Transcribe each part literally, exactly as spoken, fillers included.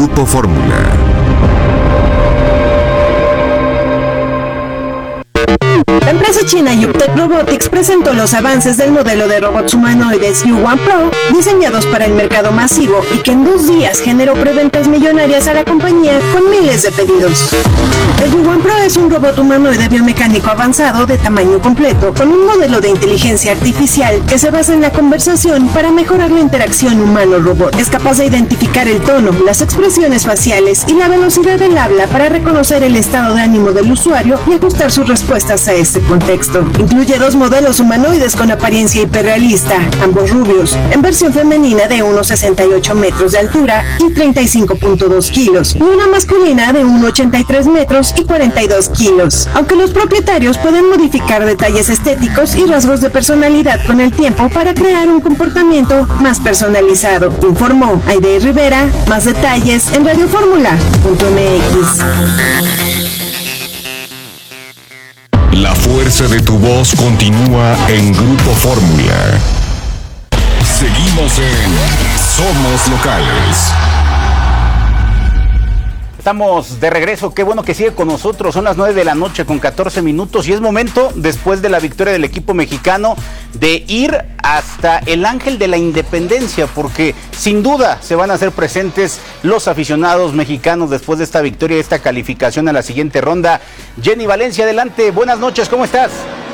Grupo Fórmula. La empresa china Yuptec Robotics presentó los avances del modelo de robots humanoides U uno Pro, diseñados para el mercado masivo y que en dos días generó preventas millonarias a la compañía con miles de pedidos. El U uno Pro es un robot humanoide biomecánico avanzado de tamaño completo, con un modelo de inteligencia artificial que se basa en la conversación para mejorar la interacción humano-robot. Es capaz de identificar el tono, las expresiones faciales y la velocidad del habla para reconocer el estado de ánimo del usuario y ajustar sus respuestas a este contexto. Incluye dos modelos humanoides con apariencia hiperrealista, ambos rubios, en versión femenina de uno coma sesenta y ocho metros de altura y treinta y cinco punto dos kilos, y una masculina de uno coma ochenta y tres metros y cuarenta y dos kilos. Aunque los propietarios pueden modificar detalles estéticos y rasgos de personalidad con el tiempo para crear un comportamiento más personalizado, informó Aide Rivera. Más detalles en radioformula punto m x. La fuerza de tu voz continúa en Grupo Fórmula. Seguimos en Somos Locales. Estamos de regreso, qué bueno que sigue con nosotros, son las nueve de la noche con catorce minutos y es momento, después de la victoria del equipo mexicano, de ir hasta el Ángel de la Independencia, porque sin duda se van a hacer presentes los aficionados mexicanos después de esta victoria y esta calificación a la siguiente ronda. Jenny Valencia, adelante, buenas noches, ¿cómo estás?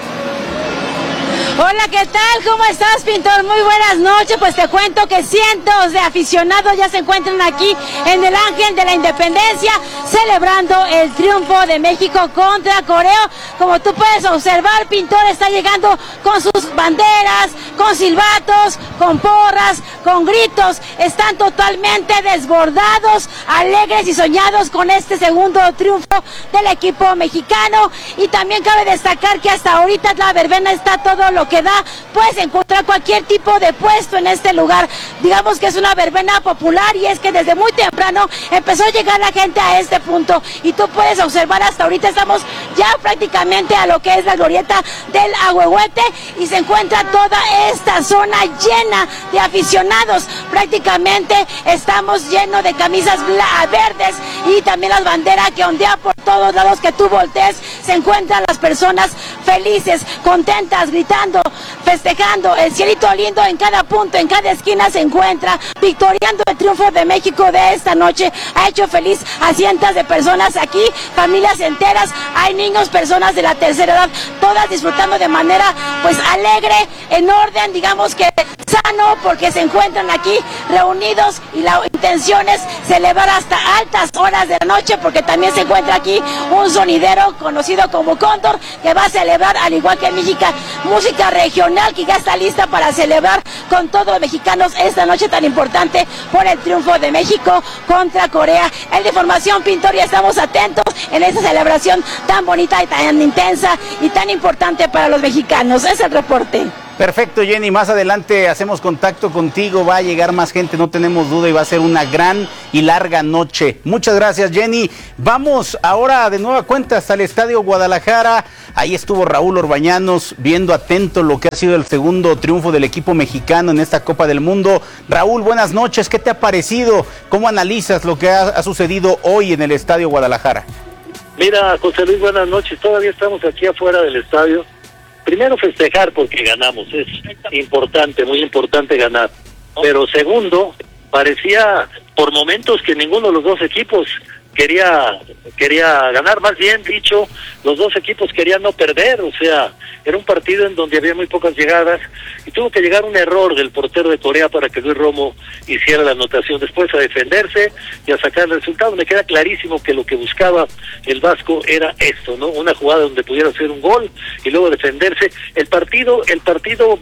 Hola, ¿qué tal? ¿Cómo estás, Pintor? Muy buenas noches. Pues te cuento que cientos de aficionados ya se encuentran aquí en el Ángel de la Independencia celebrando el triunfo de México contra Corea. Como tú puedes observar, Pintor está llegando con sus banderas, con silbatos, con porras, con gritos. Están totalmente desbordados, alegres y soñados con este segundo triunfo del equipo mexicano. Y también cabe destacar que hasta ahorita la verbena está todo lo que da, puedes encontrar cualquier tipo de puesto en este lugar. Digamos que es una verbena popular y es que desde muy temprano empezó a llegar la gente a este punto y tú puedes observar hasta ahorita estamos ya prácticamente a lo que es la glorieta del Ahuehuete y se encuentra toda esta zona llena de aficionados. Prácticamente estamos llenos de camisas verdes y también las banderas que ondean por todos lados que tú voltees. Se encuentran las personas felices, contentas, gritando, festejando, el cielito lindo en cada punto, en cada esquina se encuentra, victoriando el triunfo de México de esta noche. Ha hecho feliz a cientos de personas aquí, familias enteras, hay niños, personas de la tercera edad, todas disfrutando de manera pues alegre, en orden, digamos que sano, porque se encuentran aquí reunidos y la intención es celebrar hasta altas horas de la noche, porque también se encuentra aquí un sonidero conocido como Cóndor, que va a celebrar, al igual que México, música regional, que ya está lista para celebrar con todos los mexicanos esta noche tan importante por el triunfo de México contra Corea. En la información, Pintor, y estamos atentos en esta celebración tan bonita y tan intensa y tan importante para los mexicanos. Es el reporte. Perfecto, Jenny, más adelante hacemos contacto contigo, va a llegar más gente, no tenemos duda, y va a ser una gran y larga noche. Muchas gracias, Jenny. Vamos ahora de nueva cuenta hasta el Estadio Guadalajara. Ahí estuvo Raúl Orbañanos viendo atento lo que ha sido el segundo triunfo del equipo mexicano en esta Copa del Mundo. Raúl, buenas noches, ¿qué te ha parecido? ¿Cómo analizas lo que ha, ha sucedido hoy en el Estadio Guadalajara? Mira, José Luis, buenas noches, todavía estamos aquí afuera del estadio. Primero, festejar porque ganamos, es importante, muy importante ganar. Pero segundo, parecía por momentos que ninguno de los dos equipos quería quería ganar, más bien dicho, los dos equipos querían no perder, o sea, era un partido en donde había muy pocas llegadas y tuvo que llegar un error del portero de Corea para que Luis Romo hiciera la anotación, después a defenderse y a sacar el resultado. Me queda clarísimo que lo que buscaba el Vasco era esto, ¿no? Una jugada donde pudiera hacer un gol y luego defenderse. El partido, el partido,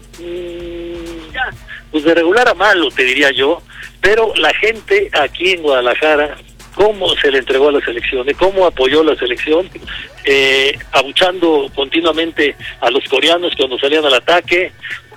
mmm, ya, pues de regular a malo, te diría yo, pero la gente aquí en Guadalajara, cómo se le entregó a la selección, cómo apoyó la selección, eh, abuchando continuamente a los coreanos cuando salían al ataque,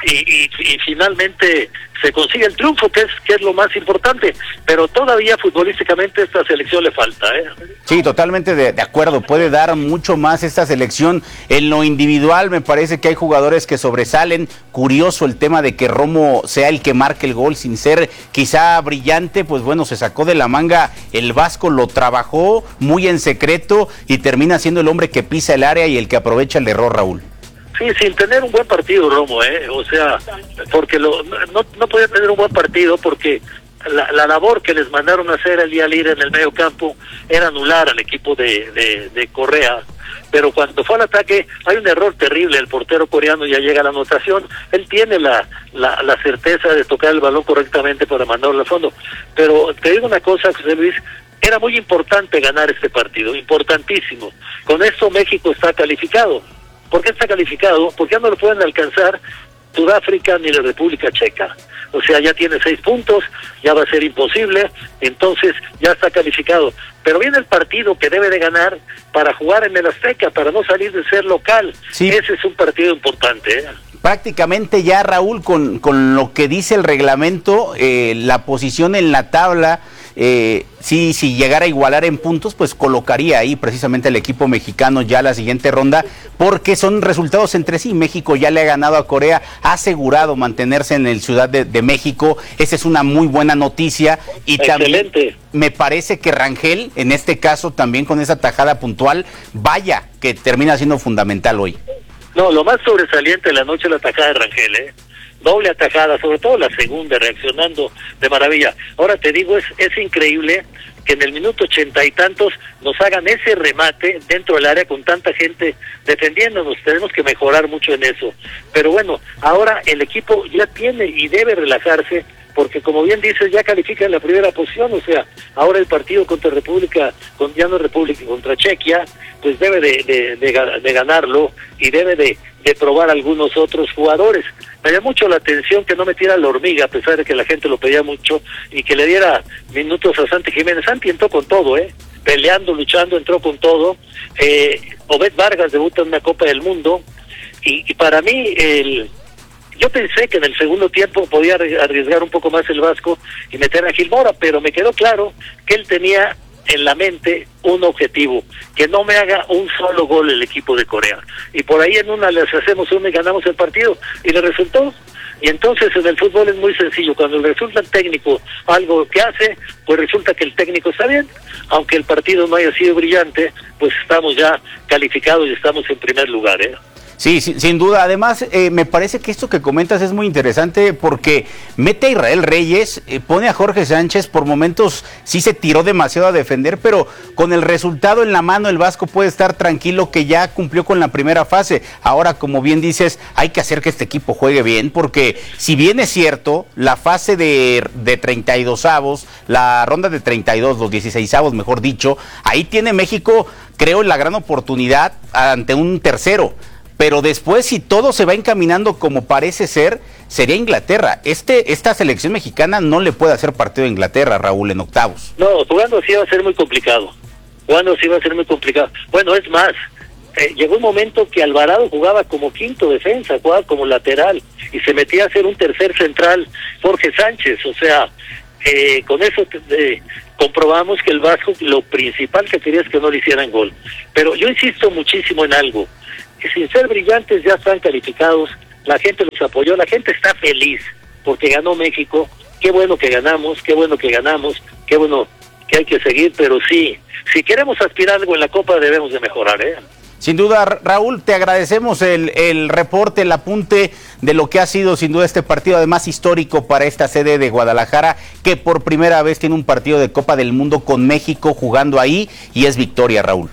y, y, y finalmente se consigue el triunfo, que es que es lo más importante, pero todavía futbolísticamente esta selección le falta, ¿eh? Sí, totalmente de, de acuerdo, puede dar mucho más esta selección. En lo individual me parece que hay jugadores que sobresalen. Curioso el tema de que Romo sea el que marque el gol sin ser quizá brillante, pues bueno, se sacó de la manga el Vasco, lo trabajó muy en secreto y termina siendo el hombre que pisa el área y el que aprovecha el error, Raúl. Sí, sin tener un buen partido, Romo, ¿eh? O sea, porque lo, no, no podía tener un buen partido porque la, la labor que les mandaron a hacer el día libre en el medio campo era anular al equipo de, de, de Correa, pero cuando fue al ataque hay un error terrible, el portero coreano ya llega a la anotación, él tiene la, la, la certeza de tocar el balón correctamente para mandarlo al fondo, pero te digo una cosa, José Luis, era muy importante ganar este partido, importantísimo, con esto México está calificado. ¿Por qué está calificado? Porque ya no lo pueden alcanzar Sudáfrica ni la República Checa. O sea, ya tiene seis puntos, ya va a ser imposible, entonces ya está calificado. Pero viene el partido que debe de ganar para jugar en el Azteca, para no salir de ser local. Sí. Ese es un partido importante, ¿eh? Prácticamente ya, Raúl, con, con lo que dice el reglamento, eh, la posición en la tabla, eh, sí, si llegara a igualar en puntos, pues colocaría ahí precisamente el equipo mexicano ya la siguiente ronda, porque son resultados entre sí. México ya le ha ganado a Corea, ha asegurado mantenerse en el Ciudad de, de México, esa es una muy buena noticia, y Excelente. También me parece que Rangel, en este caso también con esa tajada puntual, vaya, que termina siendo fundamental hoy. No, lo más sobresaliente de la noche es la atajada de Rangel, ¿eh? Doble atajada, sobre todo la segunda, reaccionando de maravilla. Ahora te digo, es, es increíble que en el minuto ochenta y tantos nos hagan ese remate dentro del área con tanta gente defendiéndonos. Tenemos que mejorar mucho en eso. Pero bueno, ahora el equipo ya tiene y debe relajarse, porque como bien dices, ya califica en la primera posición, o sea, ahora el partido contra República, con ya no República, contra Chequia, pues debe de, de, de, de ganarlo y debe de, de probar algunos otros jugadores. Me llamó mucho la atención que no metiera la hormiga, a pesar de que la gente lo pedía mucho, y que le diera minutos a Santi Jiménez. Santi entró con todo, ¿eh? Peleando, luchando, entró con todo. Eh, Obed Vargas debuta en una Copa del Mundo, y, y para mí, el... yo pensé que en el segundo tiempo podía arriesgar un poco más el Vasco y meter a Gil Mora, pero me quedó claro que él tenía en la mente un objetivo, que no me haga un solo gol el equipo de Corea. Y por ahí en una les hacemos una y ganamos el partido, y le resultó. Y entonces en el fútbol es muy sencillo, cuando le resulta al técnico algo que hace, pues resulta que el técnico está bien, aunque el partido no haya sido brillante, pues estamos ya calificados y estamos en primer lugar, ¿eh? Sí, sin, sin duda. Además, eh, me parece que esto que comentas es muy interesante porque mete a Israel Reyes, eh, pone a Jorge Sánchez, por momentos sí se tiró demasiado a defender, pero con el resultado en la mano el Vasco puede estar tranquilo que ya cumplió con la primera fase. Ahora, como bien dices, hay que hacer que este equipo juegue bien, porque si bien es cierto, la fase de, de treinta y dos avos, la ronda de treinta y dos, los dieciséis avos, mejor dicho, ahí tiene México, creo, la gran oportunidad ante un tercero. Pero después, si todo se va encaminando como parece ser, sería Inglaterra. Este, esta selección mexicana no le puede hacer partido a Inglaterra, Raúl, en octavos. No, jugando así va a ser muy complicado. Jugando así va a ser muy complicado. Bueno, es más, eh, llegó un momento que Alvarado jugaba como quinto defensa, jugaba como lateral, y se metía a ser un tercer central Jorge Sánchez. O sea, eh, con eso eh, comprobamos que el Vasco lo principal que quería es que no le hicieran gol. Pero yo insisto muchísimo en algo, que sin ser brillantes ya están calificados, la gente los apoyó, la gente está feliz porque ganó México. Qué bueno que ganamos, qué bueno que ganamos, qué bueno que hay que seguir, pero sí, si queremos aspirar algo en la Copa debemos de mejorar, ¿eh? Sin duda, Raúl, te agradecemos el, el reporte, el apunte de lo que ha sido sin duda este partido, además histórico para esta sede de Guadalajara, que por primera vez tiene un partido de Copa del Mundo con México jugando ahí, y es victoria, Raúl.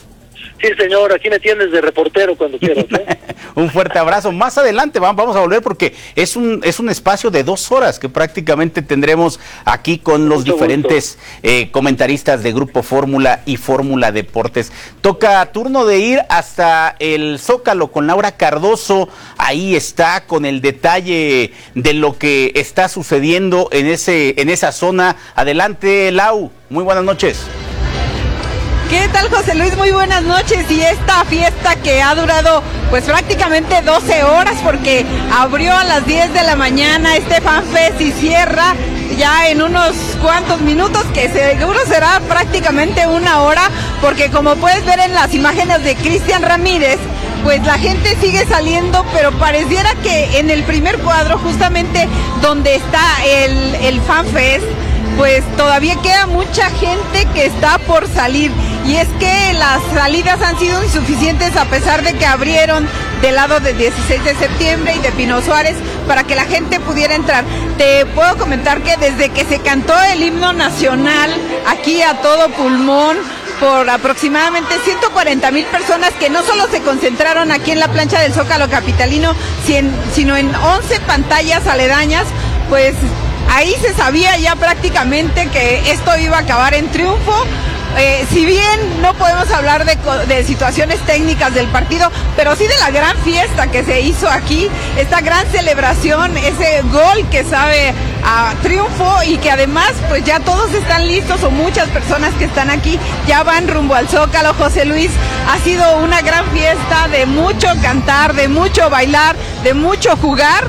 Sí, señor, aquí me tienes de reportero cuando quieras, ¿eh? Un fuerte abrazo. Más adelante vamos a volver porque es un es un espacio de dos horas que prácticamente tendremos aquí con los Mucho diferentes eh, comentaristas de Grupo Fórmula y Fórmula Deportes. Toca turno de ir hasta el Zócalo con Laura Cardoso. Ahí está con el detalle de lo que está sucediendo en ese en esa zona. Adelante, Lau. Muy buenas noches. ¿Qué tal, José Luis? Muy buenas noches. Y esta fiesta fiesta que ha durado pues prácticamente doce horas, porque abrió a las diez de la mañana este FanFest y cierra ya en unos cuantos minutos, que seguro será prácticamente una hora, porque como puedes ver en las imágenes de Cristian Ramírez, pues la gente sigue saliendo, pero pareciera que en el primer cuadro, justamente donde está el, el FanFest, pues todavía queda mucha gente que está por salir, y es que las salidas han sido insuficientes a pesar de que abrieron del lado de dieciséis de septiembre y de Pino Suárez para que la gente pudiera entrar. Te puedo comentar que desde que se cantó el himno nacional aquí a todo pulmón por aproximadamente ciento cuarenta mil personas, que no solo se concentraron aquí en la plancha del Zócalo capitalino, sino en once pantallas aledañas, pues ahí se sabía ya prácticamente que esto iba a acabar en triunfo. Eh, si bien no podemos hablar de, de situaciones técnicas del partido, pero sí de la gran fiesta que se hizo aquí, esta gran celebración, ese gol que sabe a triunfo, y que además pues ya todos están listos, o muchas personas que están aquí ya van rumbo al Zócalo. José Luis, ha sido una gran fiesta de mucho cantar, de mucho bailar, de mucho jugar.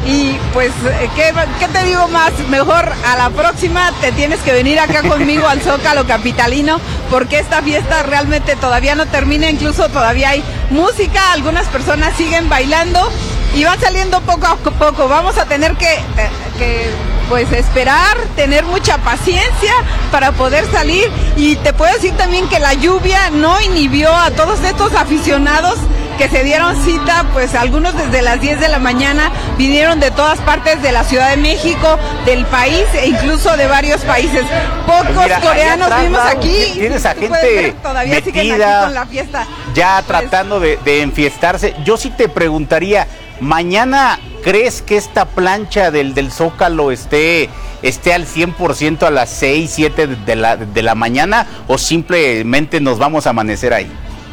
Y pues, ¿qué, ¿qué te digo más? Mejor a la próxima te tienes que venir acá conmigo al Zócalo capitalino, porque esta fiesta realmente todavía no termina, incluso todavía hay música, algunas personas siguen bailando y van saliendo poco a poco. Vamos a tener que, eh, que pues esperar, tener mucha paciencia para poder salir, y te puedo decir también que la lluvia no inhibió a todos estos aficionados que se dieron cita, pues algunos desde las diez de la mañana vinieron de todas partes de la Ciudad de México, del país e incluso de varios países. Pocos pues mira, coreanos atrás, vimos Lau, aquí. Tienes a gente ver, todavía metida, siguen aquí con la fiesta. Ya pues, tratando de, de enfiestarse. Yo sí te preguntaría, mañana, ¿crees que esta plancha del, del Zócalo esté, esté al cien por ciento a las seis, siete de la, de la mañana, o simplemente nos vamos a amanecer ahí?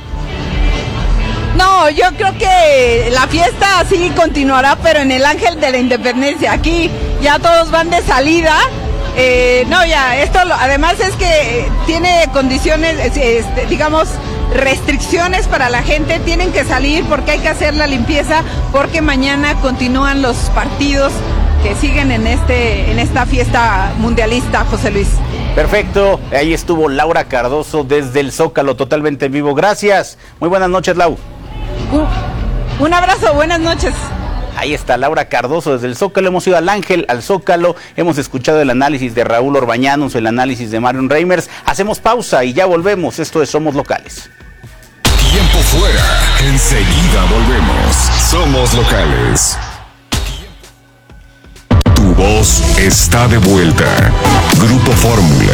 No, yo creo que la fiesta sí continuará, pero en el Ángel de la Independencia. Aquí ya todos van de salida. Eh, no, ya, esto lo, además es que tiene condiciones, este, digamos, restricciones para la gente. Tienen que salir porque hay que hacer la limpieza, porque mañana continúan los partidos que siguen en, este, en esta fiesta mundialista, José Luis. Perfecto, ahí estuvo Laura Cardoso desde el Zócalo, totalmente en vivo. Gracias, muy buenas noches, Lau. Un abrazo, buenas noches. Ahí está Laura Cardoso desde el Zócalo. Hemos ido al Ángel, al Zócalo, hemos escuchado el análisis de Raúl Orbañanos, el análisis de Marion Reimers. Hacemos pausa y ya volvemos. Esto es Somos Locales. Tiempo fuera, enseguida volvemos. Somos Locales. Tu voz está de vuelta. Grupo Fórmula.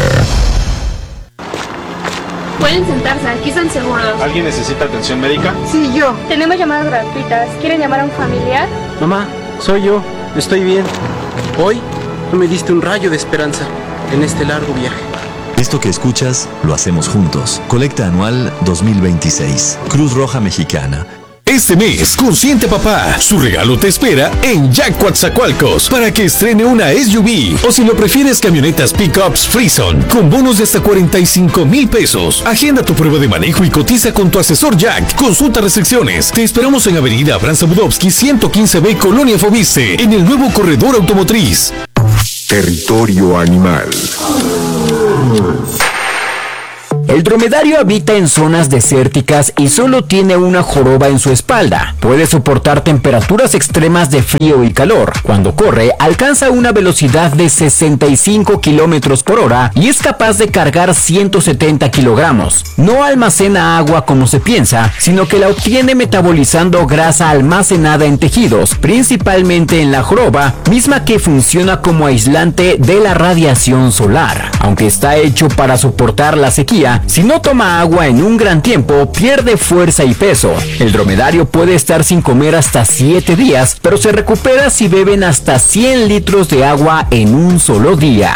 Pueden sentarse, aquí están seguros. ¿Alguien necesita atención médica? Sí, yo. Tenemos llamadas gratuitas. ¿Quieren llamar a un familiar? Mamá, soy yo. Estoy bien. Hoy tú me diste un rayo de esperanza en este largo viaje. Esto que escuchas, lo hacemos juntos. Colecta anual dos mil veintiséis. Cruz Roja Mexicana. Este mes, consiente papá. Su regalo te espera en Jack Coatzacoalcos para que estrene una S U V, o si lo prefieres, camionetas pickups Frison con bonos de hasta cuarenta y cinco mil pesos. Agenda tu prueba de manejo y cotiza con tu asesor Jack. Consulta restricciones. Te esperamos en Avenida Abraham Zabudowski ciento quince B, Colonia Fobiste, en el nuevo corredor automotriz. Territorio animal. El dromedario habita en zonas desérticas y solo tiene una joroba en su espalda. Puede soportar temperaturas extremas de frío y calor. Cuando corre, alcanza una velocidad de sesenta y cinco kilómetros por hora y es capaz de cargar ciento setenta kilogramos. No almacena agua como se piensa, sino que la obtiene metabolizando grasa almacenada en tejidos, principalmente en la joroba, misma que funciona como aislante de la radiación solar. Aunque está hecho para soportar la sequía, si no toma agua en un gran tiempo, pierde fuerza y peso. El dromedario puede estar sin comer hasta siete días, pero se recupera si beben hasta cien litros de agua en un solo día.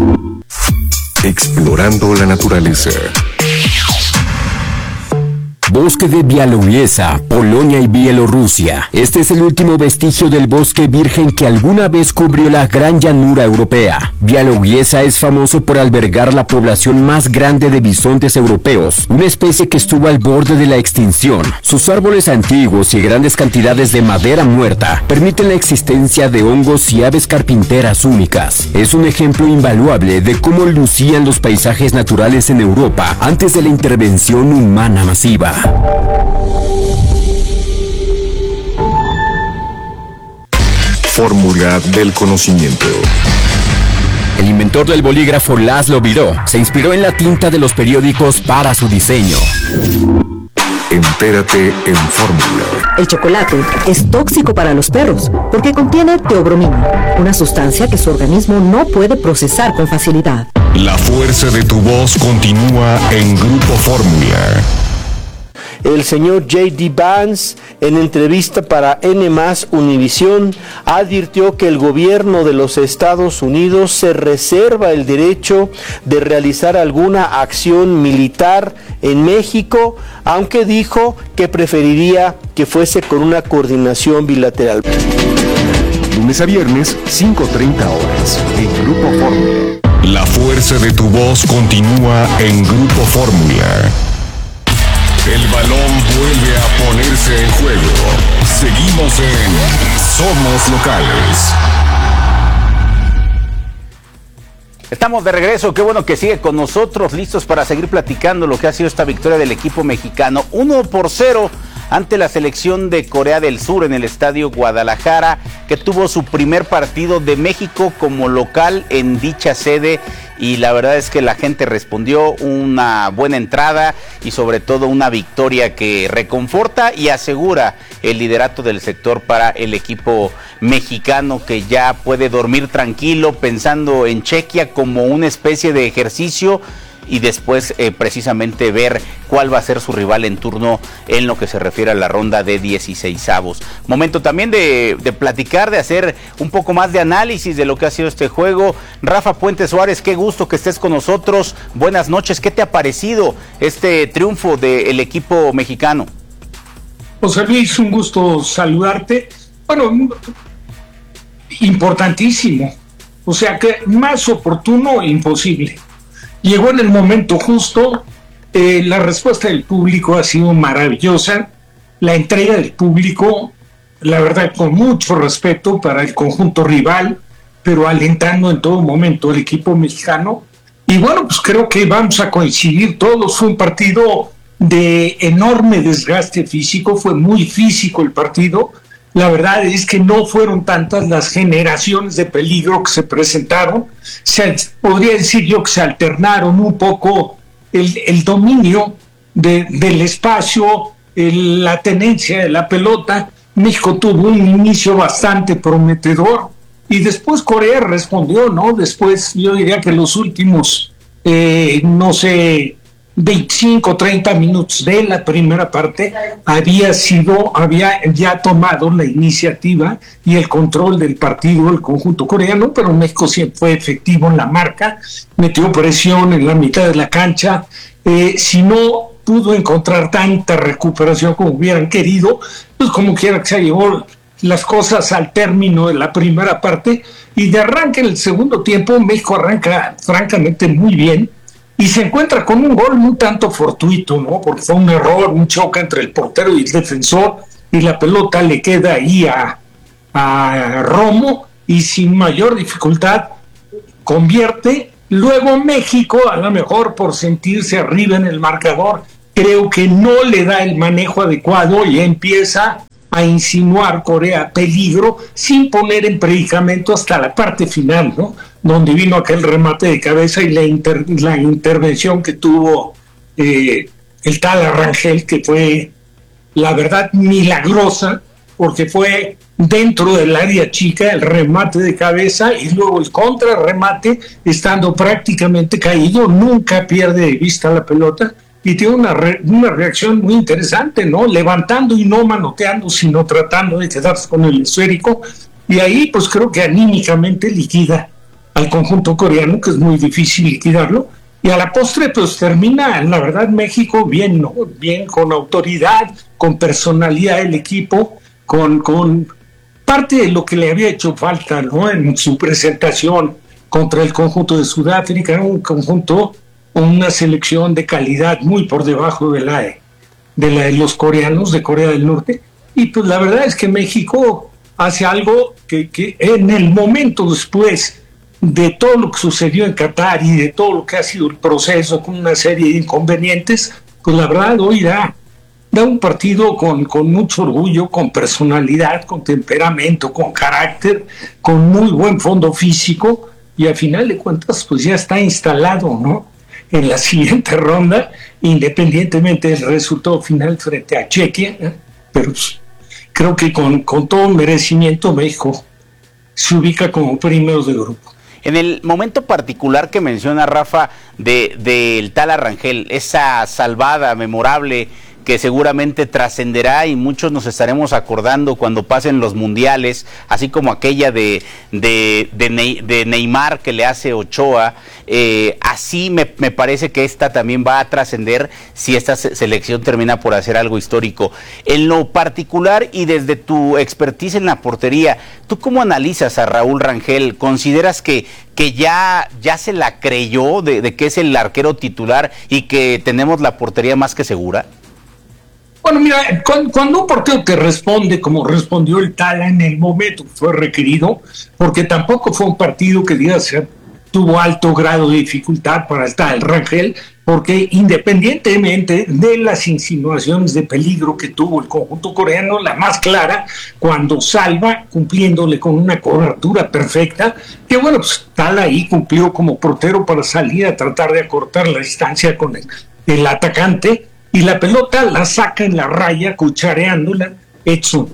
Explorando la naturaleza. Bosque de Białowieża, Polonia y Bielorrusia. Este es el último vestigio del bosque virgen que alguna vez cubrió la gran llanura europea. Białowieża es famoso por albergar la población más grande de bisontes europeos, una especie que estuvo al borde de la extinción. Sus árboles antiguos y grandes cantidades de madera muerta permiten la existencia de hongos y aves carpinteras únicas. Es un ejemplo invaluable de cómo lucían los paisajes naturales en Europa antes de la intervención humana masiva. Fórmula del conocimiento. El inventor del bolígrafo Laszlo Biró se inspiró en la tinta de los periódicos para su diseño. Entérate en Fórmula. El chocolate es tóxico para los perros porque contiene teobromina, una sustancia que su organismo no puede procesar con facilidad. La fuerza de tu voz continúa en Grupo Fórmula. El señor J D Vance, en entrevista para N más Univisión, advirtió que el gobierno de los Estados Unidos se reserva el derecho de realizar alguna acción militar en México, aunque dijo que preferiría que fuese con una coordinación bilateral. Lunes a viernes, cinco treinta horas, en Grupo Fórmula. La fuerza de tu voz continúa en Grupo Fórmula. El balón vuelve a ponerse en juego. Seguimos en Somos Locales. Estamos de regreso, qué bueno que sigue con nosotros, listos para seguir platicando lo que ha sido esta victoria del equipo mexicano. uno por cero ante la selección de Corea del Sur en el Estadio Guadalajara, que tuvo su primer partido de México como local en dicha sede. Y la verdad es que la gente respondió, una buena entrada y sobre todo una victoria que reconforta y asegura el liderato del sector para el equipo mexicano, que ya puede dormir tranquilo pensando en Chequia como una especie de ejercicio y después eh, precisamente ver cuál va a ser su rival en turno en lo que se refiere a la ronda de dieciseisavos. Momento también de, de platicar, de hacer un poco más de análisis de lo que ha sido este juego. Rafa Puente Suárez, qué gusto que estés con nosotros. Buenas noches, ¿qué te ha parecido este triunfo del equipo mexicano? José Luis, un gusto saludarte. Bueno, importantísimo. O sea que más oportuno, imposible. Llegó en el momento justo, eh, la respuesta del público ha sido maravillosa, la entrega del público, la verdad, con mucho respeto para el conjunto rival, pero alentando en todo momento al equipo mexicano. Y bueno, pues creo que vamos a coincidir todos, fue un partido de enorme desgaste físico, fue muy físico el partido. La verdad es que no fueron tantas las generaciones de peligro que se presentaron. Se, podría decir yo que se alternaron un poco el, el dominio de, del espacio, el, la tenencia de la pelota. México tuvo un inicio bastante prometedor y después Corea respondió, ¿no? Después yo diría que los últimos, eh, no sé, veinticinco, treinta minutos de la primera parte había sido, había ya tomado la iniciativa y el control del partido el conjunto coreano, pero México siempre fue efectivo en la marca, metió presión en la mitad de la cancha, eh, si no pudo encontrar tanta recuperación como hubieran querido, pues como quiera que se llevó las cosas al término de la primera parte, y de arranque en el segundo tiempo México arranca francamente muy bien, y se encuentra con un gol un tanto fortuito, ¿no? Porque fue un error, un choque entre el portero y el defensor, y la pelota le queda ahí a, a Romo, y sin mayor dificultad convierte. Luego México, a lo mejor por sentirse arriba en el marcador, creo que no le da el manejo adecuado y empieza a insinuar Corea peligro sin poner en predicamento hasta la parte final, ¿no? Donde vino aquel remate de cabeza y la, inter, la intervención que tuvo eh, el tal Arrangel, que fue, la verdad, milagrosa, porque fue dentro del área chica el remate de cabeza y luego el contrarremate, estando prácticamente caído, nunca pierde de vista la pelota y tiene una, re, una reacción muy interesante, ¿no? Levantando y no manoteando, sino tratando de quedarse con el esférico, y ahí pues creo que anímicamente liquida al conjunto coreano, que es muy difícil liquidarlo, Y a la postre, pues termina, la verdad, México bien, ¿no? Bien, con autoridad, con personalidad del equipo, con, con parte de lo que le había hecho falta, ¿no? En su presentación contra el conjunto de Sudáfrica, un conjunto, una selección de calidad muy por debajo de la de, de la de los coreanos de Corea del Norte. Y pues la verdad es que México hace algo que, que en el momento después de todo lo que sucedió en Qatar y de todo lo que ha sido el proceso con una serie de inconvenientes, pues la verdad hoy da, da un partido con, con mucho orgullo, con personalidad, con temperamento, con carácter, con muy buen fondo físico, y al final de cuentas pues ya está instalado, ¿no?, en la siguiente ronda, independientemente del resultado final frente a Chequia, ¿eh? Pero pues, creo que con, con todo merecimiento México se ubica como primeros de grupo. En el momento particular que menciona Rafa de del Tala Rangel, esa salvada memorable que seguramente trascenderá y muchos nos estaremos acordando cuando pasen los mundiales, así como aquella de de, de, Ney, de Neymar que le hace Ochoa, eh, así me, me parece que esta también va a trascender si esta selección termina por hacer algo histórico. En lo particular y desde tu expertise en la portería, ¿tú cómo analizas a Raúl Rangel? ¿Consideras que, que ya, ya se la creyó de, de que es el arquero titular y que tenemos la portería más que segura? Bueno, mira, cuando un portero te responde como respondió el Tala en el momento que fue requerido, porque tampoco fue un partido que digas tuvo alto grado de dificultad para el Tala Rangel, porque independientemente de las insinuaciones de peligro que tuvo el conjunto coreano, la más clara, cuando salva cumpliéndole con una cobertura perfecta, que bueno, pues Tala ahí cumplió como portero para salir a tratar de acortar la distancia con el, el atacante, y la pelota la saca en la raya, cuchareándola, Edson.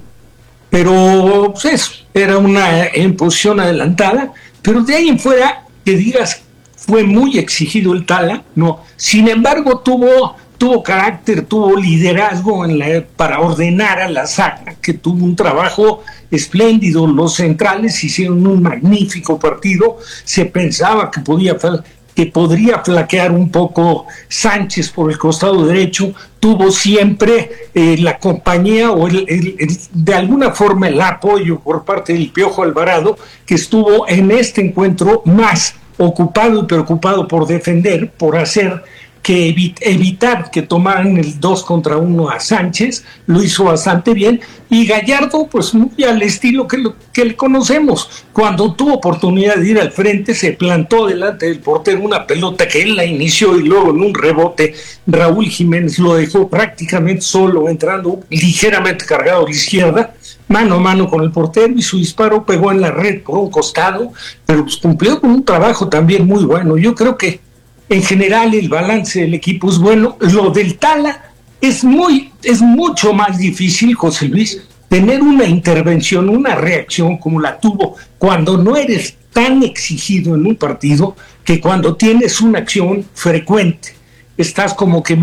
Pero, pues eso, era una en posición adelantada, pero de ahí en fuera, que digas, fue muy exigido el Tala, no. Sin embargo, tuvo, tuvo carácter, tuvo liderazgo en la, para ordenar a la saga, que tuvo un trabajo espléndido. Los centrales hicieron un magnífico partido, se pensaba que podía que podría flaquear un poco Sánchez por el costado derecho, tuvo siempre eh, la compañía o el, el, el, de alguna forma el apoyo por parte del Piojo Alvarado, que estuvo en este encuentro más ocupado y preocupado por defender, por hacer que evi- evitar que tomaran el dos contra uno a Sánchez, lo hizo bastante bien, y Gallardo pues muy al estilo que, lo, que le conocemos, cuando tuvo oportunidad de ir al frente se plantó delante del portero una pelota que él la inició y luego en un rebote Raúl Jiménez lo dejó prácticamente solo, entrando ligeramente cargado a la izquierda, mano a mano con el portero, y su disparo pegó en la red por un costado, pero pues cumplió con un trabajo también muy bueno. Yo creo que en general el balance del equipo es bueno. Lo del Tala es muy, es mucho más difícil, José Luis, tener una intervención, una reacción como la tuvo cuando no eres tan exigido en un partido, que cuando tienes una acción frecuente, estás como que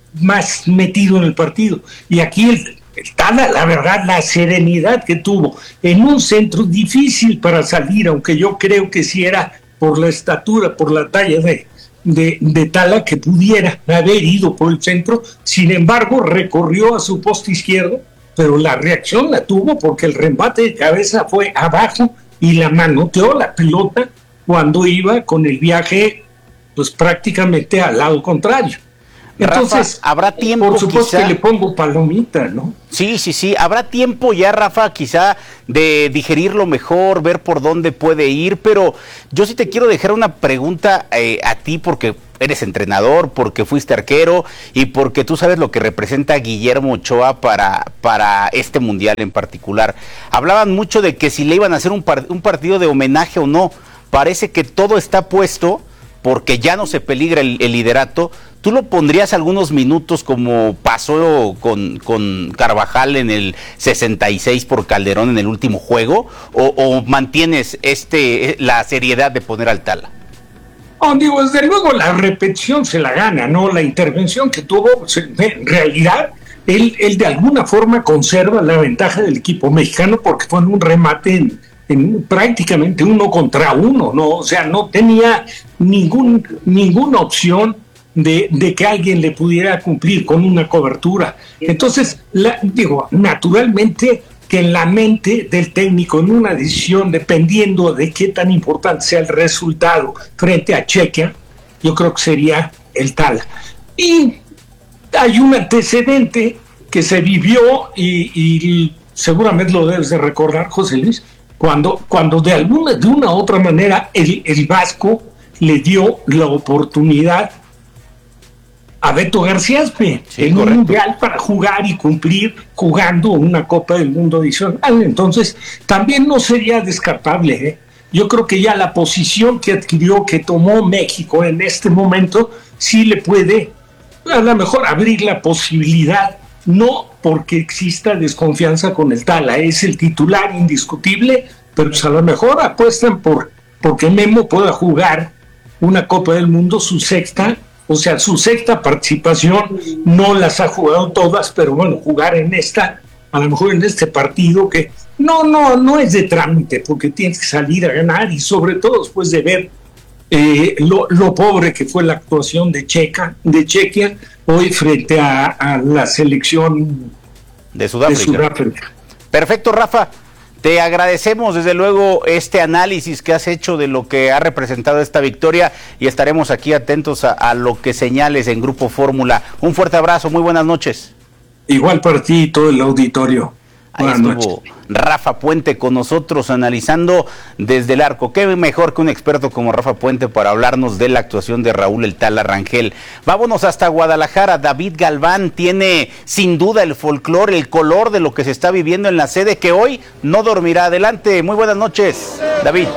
más metido en el partido. Y aquí el, el Tala, la verdad, la serenidad que tuvo en un centro difícil para salir, aunque yo creo que sí era por la estatura, por la talla de De, de Tala, que pudiera haber ido por el centro, sin embargo recorrió a su poste izquierdo, pero la reacción la tuvo porque el remate de cabeza fue abajo y la manoteó la pelota cuando iba con el viaje pues prácticamente al lado contrario. Entonces, Rafa, habrá tiempo, por supuesto quizá, que le pongo palomita, ¿no? Sí, sí, sí, habrá tiempo ya, Rafa, quizá de digerirlo mejor, ver por dónde puede ir, pero yo sí te quiero dejar una pregunta eh, a ti, porque eres entrenador, porque fuiste arquero y porque tú sabes lo que representa Guillermo Ochoa para, para este mundial en particular. Hablaban mucho de que si le iban a hacer un, par, un partido de homenaje o no. Parece que todo está puesto porque ya no se peligra el, el liderato. ¿Tú lo pondrías algunos minutos como pasó con, con Carvajal en el sesenta y seis por Calderón en el último juego? ¿O, o mantienes este la seriedad de poner al Tala? Oh, digo, desde luego la repetición se la gana, ¿no? La intervención que tuvo, pues, en realidad, él, él de alguna forma conserva la ventaja del equipo mexicano porque fue en un remate en, en prácticamente uno contra uno, ¿no? O sea, no tenía ningún, ninguna opción de, de que alguien le pudiera cumplir con una cobertura. Entonces, la, digo, naturalmente que en la mente del técnico, en una decisión, dependiendo de qué tan importante sea el resultado frente a Chequia, yo creo que sería el tal. Y hay un antecedente que se vivió y, y seguramente lo debes de recordar, José Luis, cuando, cuando de alguna de una u otra manera el, el Vasco le dio la oportunidad a Beto García Aspe sí, en correcto. un mundial para jugar y cumplir jugando una Copa del Mundo adicional. Entonces, también no sería descartable, ¿eh? Yo creo que ya la posición que adquirió, que tomó México en este momento, sí le puede a lo mejor abrir la posibilidad, no porque exista desconfianza con el Tala, es el titular indiscutible, pero pues a lo mejor apuestan por porque Memo pueda jugar una Copa del Mundo, su sexta, o sea, su sexta participación, no las ha jugado todas, pero bueno, jugar en esta, a lo mejor en este partido que no, no, no es de trámite, porque tienes que salir a ganar y sobre todo después de ver eh, lo, lo pobre que fue la actuación de Checa, de Chequia, hoy frente a, a la selección de Sudáfrica. de Sudáfrica. Perfecto, Rafa. Te agradecemos desde luego este análisis que has hecho de lo que ha representado esta victoria y estaremos aquí atentos a, a lo que señales en Grupo Fórmula. Un fuerte abrazo, muy buenas noches. Igual para ti y todo el auditorio. Ahí Buenas estuvo noches. Rafa Puente con nosotros analizando desde el arco. Qué mejor que un experto como Rafa Puente para hablarnos de la actuación de Raúl El Tala Rangel. Vámonos hasta Guadalajara. David Galván tiene sin duda el folclore, el color de lo que se está viviendo en la sede que hoy no dormirá. Adelante, muy buenas noches, David.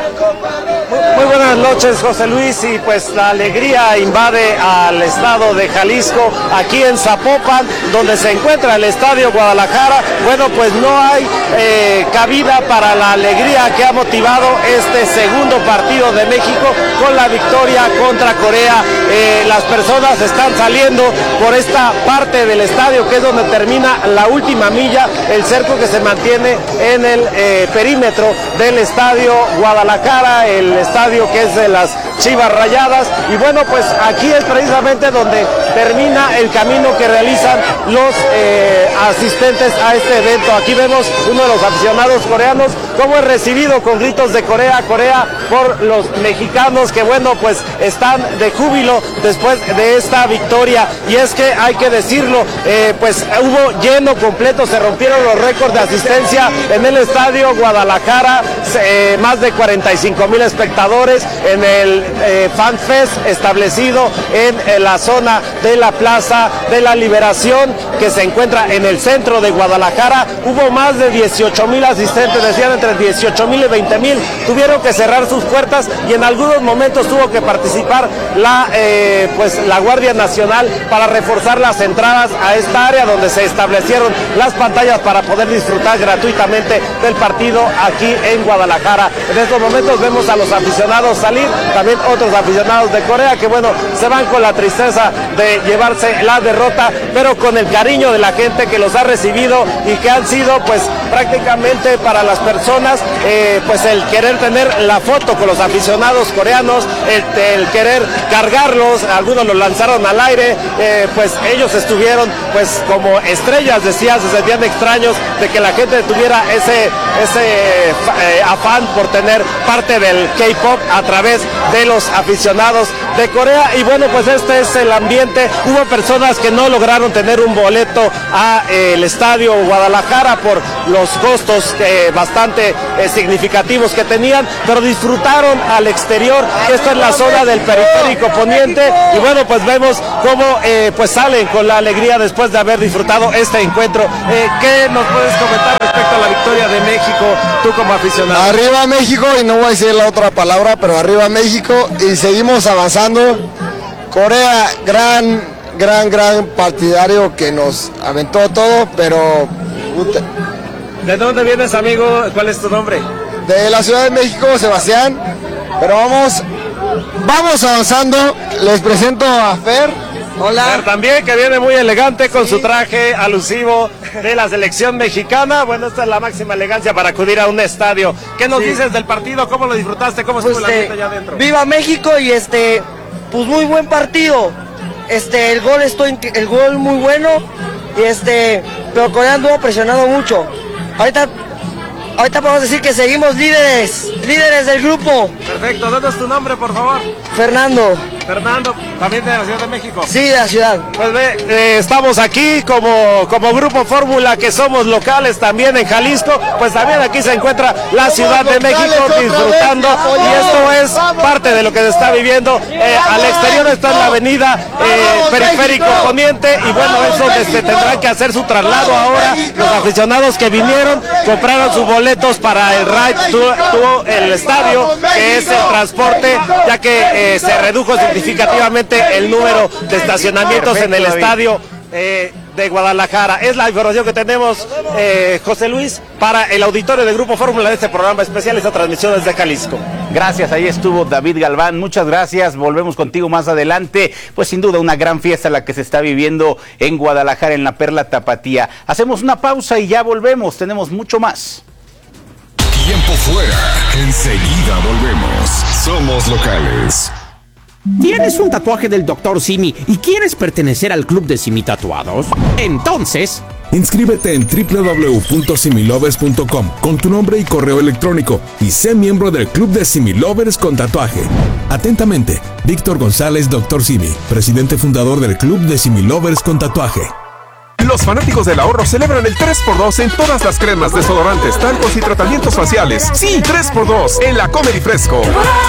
Muy, muy buenas noches, José Luis, y pues la alegría invade al estado de Jalisco, aquí en Zapopan, donde se encuentra el Estadio Guadalajara. Bueno, pues no hay eh, cabida para la alegría que ha motivado este segundo partido de México con la victoria contra Corea. Eh, las personas están saliendo por esta parte del estadio, que es donde termina la última milla, el cerco que se mantiene en el eh, perímetro del Estadio Guadalajara, el estadio que es de las Chivas Rayadas. Y bueno, pues aquí es precisamente donde termina el camino que realizan los eh, asistentes a este evento. Aquí vemos uno de los aficionados coreanos cómo es recibido con gritos de Corea, Corea por los mexicanos, que bueno, pues están de júbilo después de esta victoria. Y es que hay que decirlo, eh, pues hubo lleno completo, se rompieron los récords de asistencia en el Estadio Guadalajara, eh, más de cuarenta y cinco mil espectadores en el eh, Fan Fest establecido en, en la zona de la Plaza de la Liberación, que se encuentra en el centro de Guadalajara. Hubo más de dieciocho mil asistentes, decían entre dieciocho mil y veinte mil, tuvieron que cerrar sus puertas y en algunos momentos tuvo que participar la, eh, pues, la Guardia Nacional para reforzar las entradas a esta área donde se establecieron las pantallas para poder disfrutar gratuitamente del partido aquí en Guadalajara. En estos momentos vemos a los aficionados salir, también otros aficionados de Corea que bueno, se van con la tristeza de llevarse la derrota, pero con el cariño de la gente que los ha recibido y que han sido pues prácticamente para las personas eh, pues el querer tener la foto con los aficionados coreanos, el, el querer cargarlos, algunos los lanzaron al aire, eh, pues ellos estuvieron pues como estrellas, decía, se sentían extraños de que la gente tuviera ese, ese eh, afán por tener parte del K-pop a través de los aficionados de Corea. Y bueno, pues este es el ambiente. Hubo personas que no lograron tener un boleto a eh, el Estadio Guadalajara por los costos eh, bastante eh, significativos que tenían, pero disfrutaron al exterior. Esto es la zona del periférico poniente y bueno, pues vemos cómo eh, pues salen con la alegría después de haber disfrutado este encuentro. Eh, ¿Qué nos puedes comentar respecto a la victoria de México, tú como aficionado? Arriba México, y no voy a decir la otra palabra, pero arriba México, y seguimos avanzando. Corea, gran, gran, gran partidario que nos aventó todo, pero... Puta. ¿De dónde vienes, amigo? ¿Cuál es tu nombre? De la Ciudad de México, Sebastián, pero vamos, vamos avanzando. Les presento a Fer. Hola. Fer también, que viene muy elegante con sí. su traje alusivo de la selección mexicana. Bueno, esta es la máxima elegancia para acudir a un estadio. ¿Qué nos sí. dices del partido? ¿Cómo lo disfrutaste? ¿Cómo estuvo pues la gente allá adentro? Viva México y este, pues muy buen partido. Este, el gol estoy, el gol muy bueno y este, pero Corea anduvo presionando mucho. Ahorita Ahorita podemos decir que seguimos líderes, líderes del grupo. Perfecto, ¿dónde es tu nombre, por favor? Fernando. Fernando, ¿también de la Ciudad de México? Sí, de la ciudad. Pues ve, eh, estamos aquí como, como Grupo Fórmula, que somos locales también en Jalisco, pues también aquí se encuentra la Ciudad de México disfrutando, y esto es parte de lo que se está viviendo. Eh, al exterior está en la avenida eh, Periférico Poniente, y bueno, es donde se tendrá que hacer su traslado ahora. Los aficionados que vinieron compraron sus boletos para el Ride to el estadio, que es el transporte, ya que eh, se redujo significativamente el número de estacionamientos Perfecto, en el David. estadio eh, de Guadalajara. Es la información que tenemos, eh, José Luis, para el auditorio del Grupo Fórmula de este programa especial, esta transmisión desde Jalisco. Gracias, ahí estuvo David Galván, muchas gracias, volvemos contigo más adelante. Pues sin duda una gran fiesta la que se está viviendo en Guadalajara, en la Perla Tapatía. Hacemos una pausa y ya volvemos, tenemos mucho más. Tiempo fuera, enseguida volvemos. Somos locales. ¿Tienes un tatuaje del doctor Simi y quieres pertenecer al club de Simi Tatuados? Entonces, inscríbete en doble u doble u doble u punto similovers punto com con tu nombre y correo electrónico y sé miembro del club de Simi Lovers con tatuaje. Atentamente, Víctor González, doctor Simi, presidente fundador del club de Simi Lovers con tatuaje. Los fanáticos del ahorro celebran el tres por dos en todas las cremas, desodorantes, talcos y tratamientos faciales. Sí, tres por dos en la Comer y Fresco.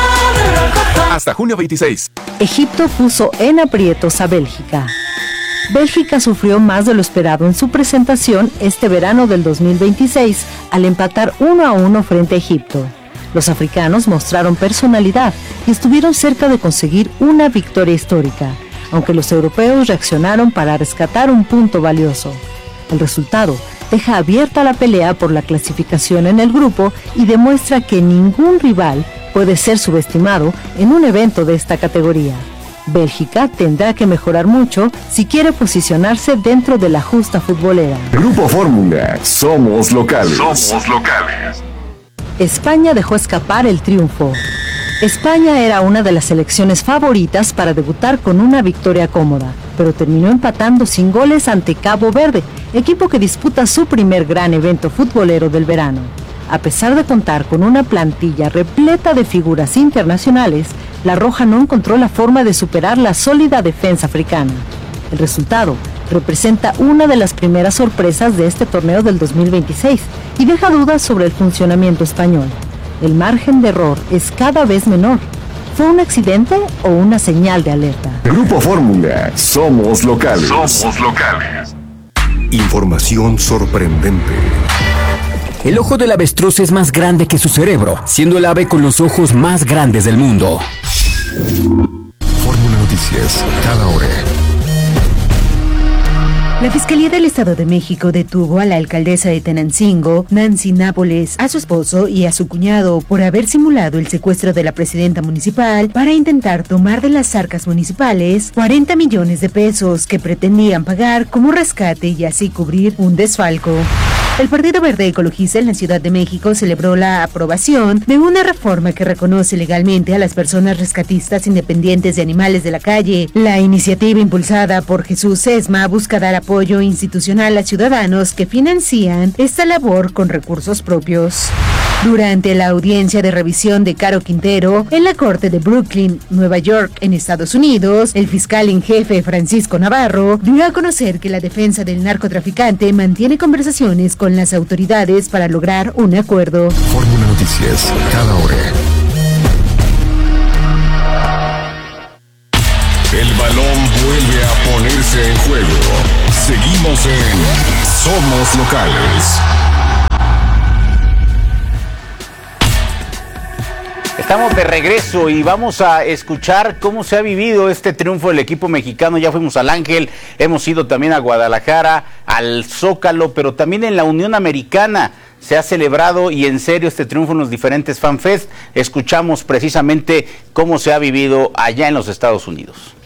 Hasta junio veintiséis. Egipto puso en aprietos a Bélgica. Bélgica sufrió más de lo esperado en su presentación este verano del dos mil veintiséis al empatar uno a uno frente a Egipto. Los africanos mostraron personalidad y estuvieron cerca de conseguir una victoria histórica, aunque los europeos reaccionaron para rescatar un punto valioso. El resultado deja abierta la pelea por la clasificación en el grupo y demuestra que ningún rival puede ser subestimado en un evento de esta categoría. Bélgica tendrá que mejorar mucho si quiere posicionarse dentro de la justa futbolera. Grupo Fórmula, somos locales. Somos locales. España dejó escapar el triunfo. España era una de las selecciones favoritas para debutar con una victoria cómoda, pero terminó empatando sin goles ante Cabo Verde, equipo que disputa su primer gran evento futbolero del verano. A pesar de contar con una plantilla repleta de figuras internacionales, la Roja no encontró la forma de superar la sólida defensa africana. El resultado representa una de las primeras sorpresas de este torneo del dos mil veintiséis y deja dudas sobre el funcionamiento español. El margen de error es cada vez menor. ¿Fue un accidente o una señal de alerta? Grupo Fórmula, somos locales. Somos locales. Información sorprendente. El ojo del avestruz es más grande que su cerebro, siendo el ave con los ojos más grandes del mundo. Fórmula Noticias, cada hora. La Fiscalía del Estado de México detuvo a la alcaldesa de Tenancingo, Nancy Nápoles, a su esposo y a su cuñado por haber simulado el secuestro de la presidenta municipal para intentar tomar de las arcas municipales cuarenta millones de pesos que pretendían pagar como rescate y así cubrir un desfalco. El Partido Verde Ecologista en la Ciudad de México celebró la aprobación de una reforma que reconoce legalmente a las personas rescatistas independientes de animales de la calle. La iniciativa impulsada por Jesús Sesma busca dar apoyo institucional a ciudadanos que financian esta labor con recursos propios. Durante la audiencia de revisión de Caro Quintero en la Corte de Brooklyn, Nueva York, en Estados Unidos, el fiscal en jefe Francisco Navarro dio a conocer que la defensa del narcotraficante mantiene conversaciones con las autoridades para lograr un acuerdo. Fórmula Noticias, cada hora. El balón vuelve a ponerse en juego. Seguimos en Somos Locales. Estamos de regreso y vamos a escuchar cómo se ha vivido este triunfo del equipo mexicano. Ya fuimos al Ángel, hemos ido también a Guadalajara, al Zócalo, pero también en la Unión Americana se ha celebrado y en serio este triunfo en los diferentes FanFest. Escuchamos precisamente cómo se ha vivido allá en los Estados Unidos.